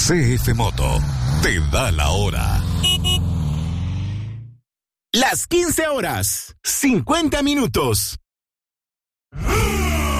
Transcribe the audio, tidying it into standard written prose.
CF Moto te da la hora. Las 15 horas, 50 minutos.